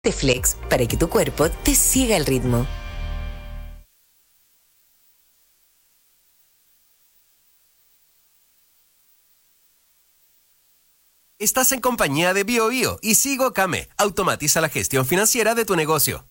Flex para que tu cuerpo te siga el ritmo. Estás en compañía de BioBio y Sigo Kame. Automatiza la gestión financiera de tu negocio.